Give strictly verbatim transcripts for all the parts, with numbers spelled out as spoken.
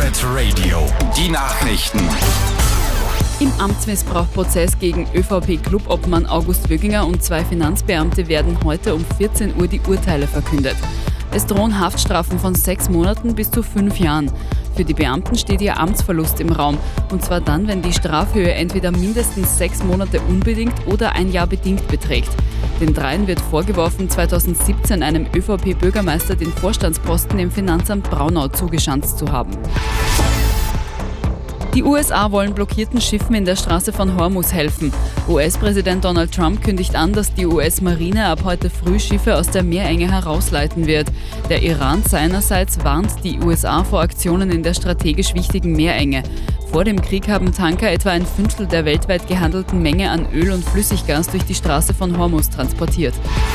Pirate Radio. Die Nachrichten. Im Amtsmissbrauchprozess gegen ÖVP-Clubobmann August Wöginger und zwei Finanzbeamte werden heute um vierzehn Uhr die Urteile verkündet. Es drohen Haftstrafen von sechs Monaten bis zu fünf Jahren. Für die Beamten steht ihr Amtsverlust im Raum. Und zwar dann, wenn die Strafhöhe entweder mindestens sechs Monate unbedingt oder ein Jahr bedingt beträgt. Den dreien wird vorgeworfen, zweitausendsiebzehn einem ÖVP-Bürgermeister den Vorstandsposten im Finanzamt Braunau zugeschanzt zu haben. Die U S A wollen blockierten Schiffen in der Straße von Hormuz helfen. U S-Präsident Donald Trump kündigt an, dass die U S-Marine ab heute früh Schiffe aus der Meerenge herausleiten wird. Der Iran seinerseits warnt die U S A vor Aktionen in der strategisch wichtigen Meerenge. Vor dem Krieg haben Tanker etwa ein Fünftel der weltweit gehandelten Menge an Öl und Flüssiggas durch die Straße von Hormuz transportiert.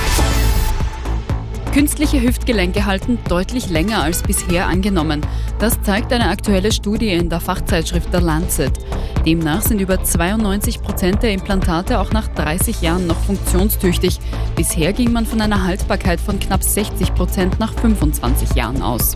Künstliche Hüftgelenke halten deutlich länger als bisher angenommen. Das zeigt eine aktuelle Studie in der Fachzeitschrift The Lancet. Demnach sind über zweiundneunzig Prozent der Implantate auch nach dreißig Jahren noch funktionstüchtig. Bisher ging man von einer Haltbarkeit von knapp sechzig Prozent nach fünfundzwanzig Jahren aus.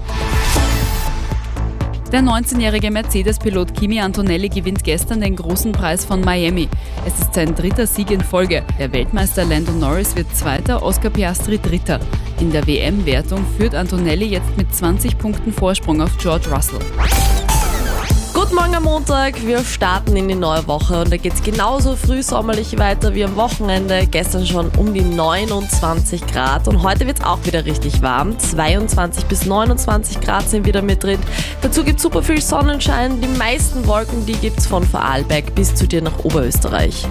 Der neunzehnjährige Mercedes-Pilot Kimi Antonelli gewinnt gestern den großen Preis von Miami. Es ist sein dritter Sieg in Folge. Der Weltmeister Lando Norris wird Zweiter, Oscar Piastri Dritter. In der W M-Wertung führt Antonelli jetzt mit zwanzig Punkten Vorsprung auf George Russell. Guten Morgen am Montag, wir starten in die neue Woche und da geht es genauso frühsommerlich weiter wie am Wochenende. Gestern schon um die neunundzwanzig Grad und heute wird es auch wieder richtig warm. zweiundzwanzig bis neunundzwanzig Grad sind wieder mit drin. Dazu gibt es super viel Sonnenschein. Die meisten Wolken, die gibt es von Vorarlberg bis zu dir nach Oberösterreich.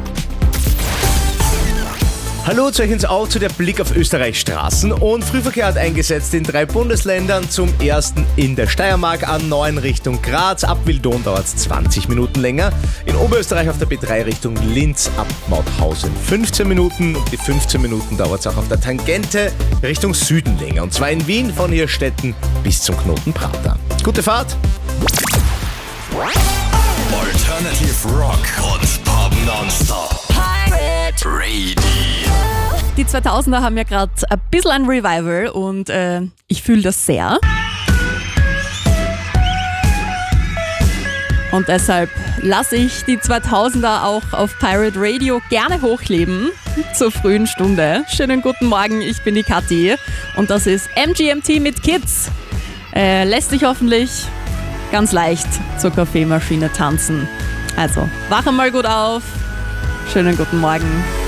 Hallo zu euch ins Auto, der Blick auf Österreichs Straßen und Frühverkehr hat eingesetzt in drei Bundesländern. Zum ersten in der Steiermark A neun Richtung Graz, ab Wildon dauert es zwanzig Minuten länger. In Oberösterreich auf der B drei Richtung Linz ab Mauthausen fünfzehn Minuten und die fünfzehn Minuten dauert es auch auf der Tangente Richtung Süden länger. Und zwar in Wien von Hirstetten bis zum Knoten Prater. Gute Fahrt! Alternative Rock und Pop Nonstop. Pirate Radio. Die zweitausender haben ja gerade ein bisschen ein Revival und äh, ich fühle das sehr. Und deshalb lasse ich die zweitausender auch auf Pirate Radio gerne hochleben zur frühen Stunde. Schönen guten Morgen, ich bin die Kathi und das ist M G M T mit Kids. Äh, lässt sich hoffentlich ganz leicht zur Kaffeemaschine tanzen. Also, wache mal gut auf. Schönen guten Morgen.